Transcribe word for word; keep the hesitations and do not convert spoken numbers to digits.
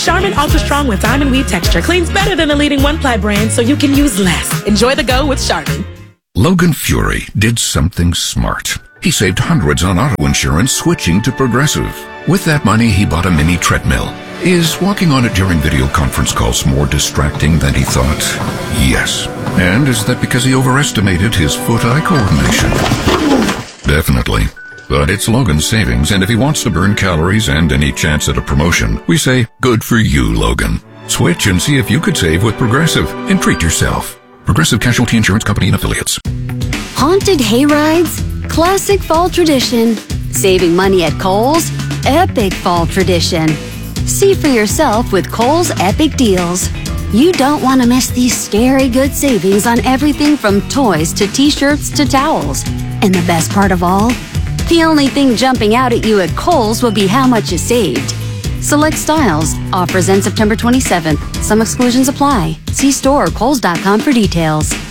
Charmin Ultra Strong with diamond weave texture cleans better than the leading one-ply brand, so you can use less. Enjoy the go with Charmin. Logan Fury did something smart. He saved hundreds on auto insurance switching to Progressive. With that money, he bought a mini treadmill. Is walking on it during video conference calls more distracting than he thought? Yes. And is that because he overestimated his foot-eye coordination? Definitely. But it's Logan's savings, and if he wants to burn calories and any chance at a promotion, we say, good for you, Logan. Switch and see if you could save with Progressive and treat yourself. Progressive Casualty Insurance Company and Affiliates. Haunted hayrides? Classic fall tradition. Saving money at Kohl's? Epic fall tradition. See for yourself with Kohl's Epic Deals. You don't want to miss these scary good savings on everything from toys to t-shirts to towels. And the best part of all? The only thing jumping out at you at Kohl's will be how much you saved. Select styles. Offers end September twenty-seventh. Some exclusions apply. See store or kohls dot com for details.